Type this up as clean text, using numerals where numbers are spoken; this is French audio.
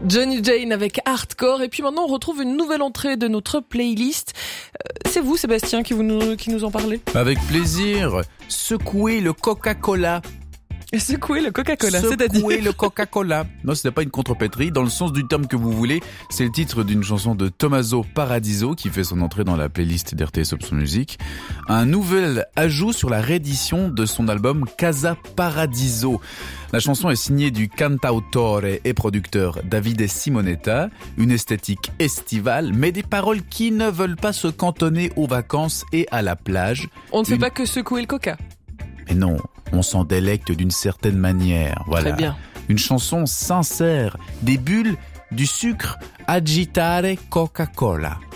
Johnny Jane avec Hardcore. Et puis maintenant, on retrouve une nouvelle entrée de notre playlist. C'est vous, Sébastien, qui nous en parlez. Avec plaisir. Secouer le Coca-Cola. Secouer le Coca-Cola, c'est-à-dire Secouer le Coca-Cola. Non, ce n'est pas une contrepétrie. Dans le sens du terme que vous voulez, c'est le titre d'une chanson de Tommaso Paradiso qui fait son entrée dans la playlist d'RTS Option Music. Un nouvel ajout sur la réédition de son album Casa Paradiso. La chanson est signée du cantautore et producteur Davide Simonetta. Une esthétique estivale, mais des paroles qui ne veulent pas se cantonner aux vacances et à la plage. On ne fait pas que secouer le coca. Mais non, on s'en délecte d'une certaine manière. Voilà. Très bien. Une chanson sincère, des bulles, du sucre, agitare Coca-Cola.